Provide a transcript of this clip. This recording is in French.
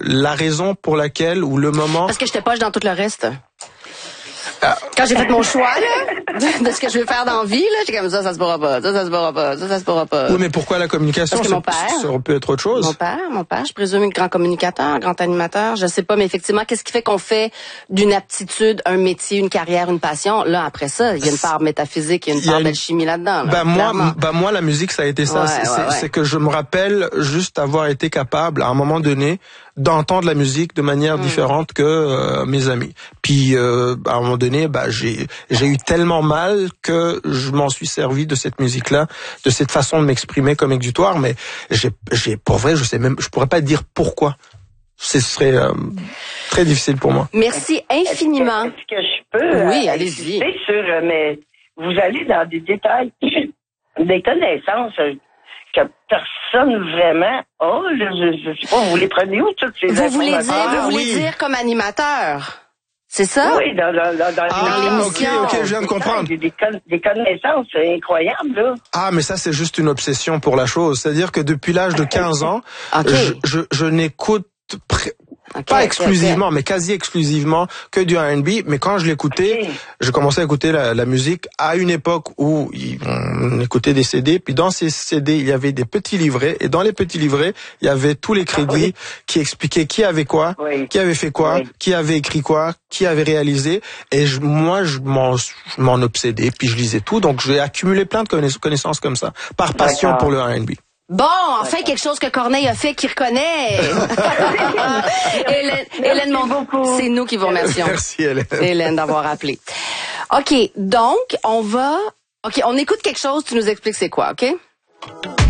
la raison pour laquelle ou le moment. Parce que j'étais poche dans tout le reste. Quand j'ai fait mon choix là, de ce que je veux faire dans la vie, là, j'ai comme ça se pourra pas, ça se pourra pas, ça se pourra pas. Oui, mais pourquoi la communication? Parce que mon père, ça peut être autre chose. Mon père, je présume, grand communicateur, grand animateur, je sais pas, mais effectivement, qu'est-ce qui fait qu'on fait d'une aptitude un métier, une carrière, une passion? Là, après ça, il y a une part métaphysique, il y a une part d'alchimie là-dedans. Là, moi, la musique, ça a été ça. C'est que je me rappelle juste avoir été capable, à un moment donné, d'entendre la musique de manière différente que mes amis. Puis à un moment donné, j'ai eu tellement mal que je m'en suis servi de cette musique-là, de cette façon de m'exprimer comme exutoire. Mais j'ai pour vrai, je pourrais pas dire pourquoi. Ce serait très difficile pour moi. Merci infiniment. Est-ce que je peux? Oui, allez-y. Mais vous allez dans des détails, des connaissances que personne vraiment a. Je sais pas, vous les prenez où toutes ces informations? Vous voulez dire comme animateur? C'est ça? Oui, dans l'émission. Ok, je viens de comprendre. Des connaissances incroyables, là. Ah, mais ça, c'est juste une obsession pour la chose. C'est-à-dire que depuis l'âge de 15 ans, je n'écoute pas exclusivement, mais quasi exclusivement que du R&B. Mais quand je l'écoutais, je commençais à écouter la musique à une époque où on écoutait des CD. Puis dans ces CD, il y avait des petits livrets. Et dans les petits livrets, il y avait tous les crédits qui expliquaient qui avait quoi, qui avait fait quoi, qui avait écrit quoi, qui avait réalisé. Et moi, je m'en obsédais. Puis je lisais tout. Donc j'ai accumulé plein de connaissances comme ça, par passion pour le R&B. Bon, enfin quelque chose que Corneille a fait qu'il reconnaît. Hélène c'est nous qui vous remercions. Merci Hélène. Hélène d'avoir appelé. OK, donc on écoute quelque chose, tu nous expliques c'est quoi, OK?